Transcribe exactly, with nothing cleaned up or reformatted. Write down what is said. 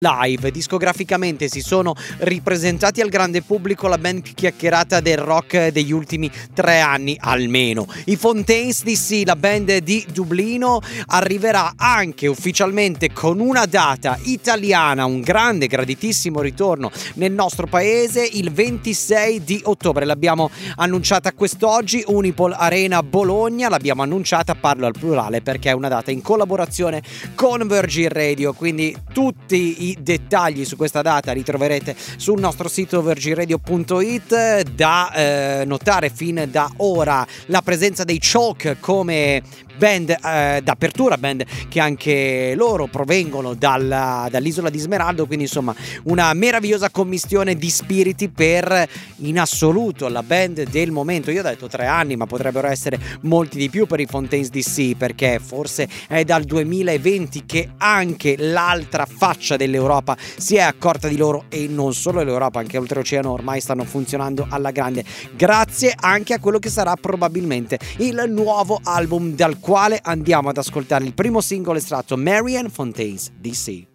Live, discograficamente si sono ripresentati al grande pubblico, la band più chiacchierata del rock degli ultimi tre anni almeno. I Fontaines D C, la band di Dublino, arriverà anche ufficialmente con una data italiana, un grande, graditissimo ritorno nel nostro paese il ventisei di ottobre. L'abbiamo annunciata quest'oggi, Unipol Arena Bologna, l'abbiamo annunciata, parlo al plurale perché è una data in collaborazione con Virgin Radio, quindi tutti i dettagli su questa data li troverete sul nostro sito virgin radio punto it. Da eh, notare fin da ora la presenza dei Chalk come band eh, d'apertura, band che anche loro provengono dalla, dall'isola di Smeraldo, quindi insomma una meravigliosa commistione di spiriti per in assoluto la band del momento. Io ho detto tre anni, ma potrebbero essere molti di più per i Fontaines D C, perché forse è dal duemilaventi che anche l'altra faccia dell'Europa si è accorta di loro, e non solo l'Europa, anche oltreoceano ormai stanno funzionando alla grande, grazie anche a quello che sarà probabilmente il nuovo album dal quale andiamo ad ascoltare il primo singolo estratto, Marianne Fontaines D C.